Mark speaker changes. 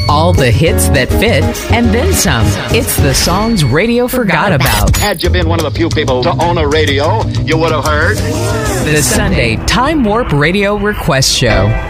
Speaker 1: All the hits that fit, and then some. It's the songs radio forgot about.
Speaker 2: Had you been one of the few people to own a radio, you would have heard.
Speaker 1: The Sunday Time Warp Radio Request Show.